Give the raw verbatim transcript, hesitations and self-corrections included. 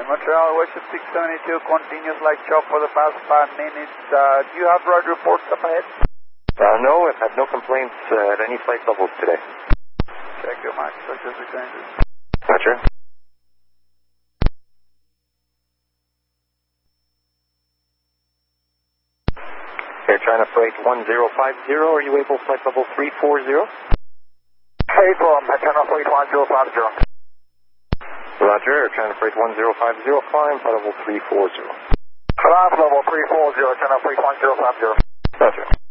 Montreal, Worship six seventy-two, continuous light chop for the past five minutes. Uh, do you have road reports up ahead? Uh, no, I've had no complaints uh, at any flight levels today. Check your mark, Worship six seventy-two. Roger. Air China Flight one zero five zero, are you able flight level three four zero? Hey, from China Flight one zero five zero. Roger, Air China Flight one zero five zero, climb flight level three four zero. Climb level three four zero, China Flight one zero five zero. Roger.